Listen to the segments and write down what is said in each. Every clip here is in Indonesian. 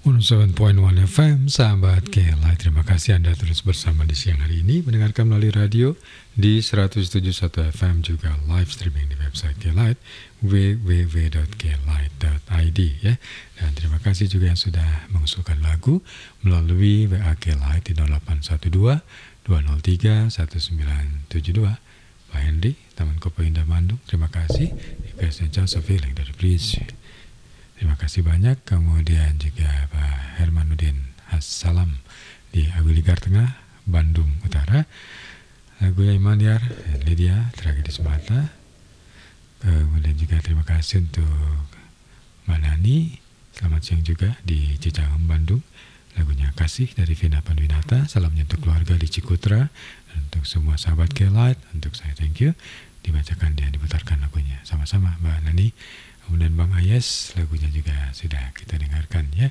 107.1 FM, sahabat KLI. Terima kasih Anda terus bersama di siang hari ini, mendengarkan melalui radio di 107.1 FM, juga live streaming di website KLI, www.kli.id ya. Dan terima kasih juga yang sudah mengusulkan lagu melalui WA KLI di 0812 203 1972. Pak Hendy, Taman Kopo Indah Bandung, terima kasih. Requestnya Just a Feeling dari Please. Terima kasih banyak. Kemudian juga Pak Hermanuddin Assalam di Awiligar Tengah, Bandung Utara. Lagunya Imaniar, Lydia, Tragedi Semata. Kemudian juga terima kasih untuk Mbak Nani. Selamat siang juga di Cicahem, Bandung. Lagunya Kasih dari Vina Panwinata. Salamnya untuk keluarga di Cikutra. Dan untuk semua sahabat K-Light, untuk saya thank you. Dibacakan dan diputarkan lagunya. Sama-sama Mbak Nani. Kemudian Bang Ayes, lagunya juga sudah kita dengarkan ya.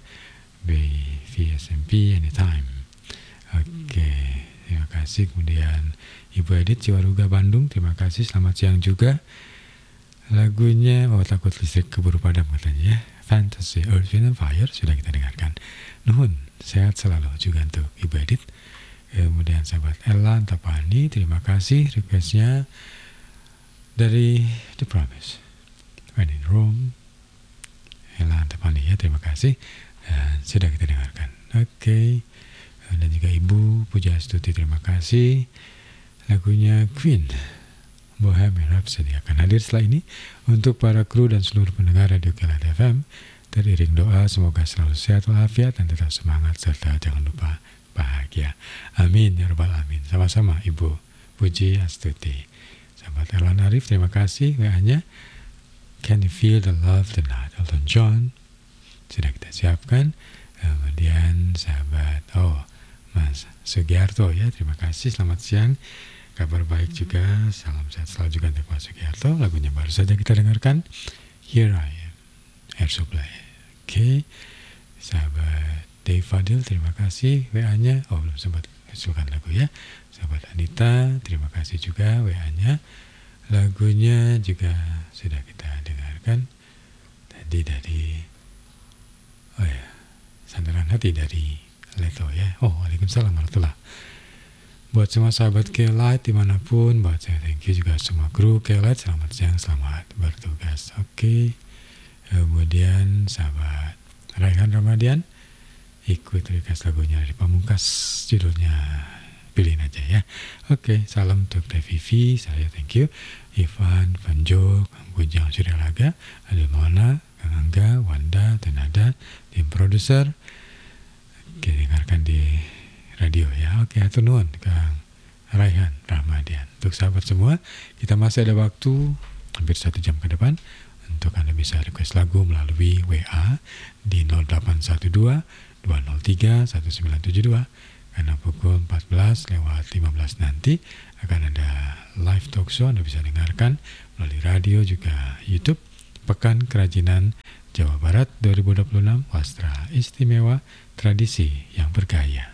BVSMP Anytime. Oke, terima kasih. Kemudian Ibu Edith Ciwaruga Bandung, terima kasih. Selamat siang juga. Lagunya takut listrik keburu padam katanya ya. Fantasy, Earth, Wind and Fire sudah kita dengarkan. Nuhun, sehat selalu juga untuk Ibu Edith. Kemudian sahabat Ella Tapani, terima kasih requestnya dari The Promise. When in Rome, Ella Antapani ya, terima kasih. Dan sudah kita dengarkan. Oke. Dan juga Ibu Puja Astuti, terima kasih. Lagunya Queen, Bohemian Rhapsody akan hadir setelah ini untuk para kru dan seluruh pendengar Radio KLIT FM. Teriring doa semoga selalu sehat walafiat dan tetap semangat serta jangan lupa bahagia. Amin ya rabbal alamin. Sama-sama Ibu Puji Astuti. Sahabat Erlan Arif, terima kasih WA-nya. Can you feel the love tonight? Elton John sudah kita siapkan. Kemudian sahabat Mas Sugiarto ya, terima kasih. Selamat siang, kabar baik juga. Salam sehat selalu juga untuk Mas Sugiarto. Lagunya baru saja kita dengarkan, Here I Am, Air Supply. Oke. Sahabat Dave Fadil, terima kasih WA-nya. Belum sempat usulkan lagu ya. Sahabat Anita, terima kasih juga WA-nya. Lagunya juga sudah kita dengarkan tadi dari Sandaran Hati dari Leto ya. Waalaikumsalam warahmatullahi. Buat semua sahabat K-Light dimanapun, buat saya thank you juga semua kru K-Light. Selamat siang, selamat bertugas. Oke. Kemudian sahabat Raihan Ramadian, ikut request lagunya dari Pamungkas, judulnya pilihin aja ya. Oke, salam untuk Vivi, saya thank you. Ivan, Vanjo, Bujang Suryalaga, Adil Mawana, Kang Angga, Wanda, Tenada, tim produser. Oke, dengarkan di radio ya. Oke, atur nuhun Kang Raihan Rahmadian. Untuk sahabat semua, kita masih ada waktu hampir 1 jam ke depan untuk Anda bisa request lagu melalui WA di 0812 203 1972. Karena pukul 14:15 nanti akan ada live talk show. Anda bisa dengarkan melalui radio juga YouTube. Pekan Kerajinan Jawa Barat 2026, Wastra Istimewa, Tradisi yang Bergaya.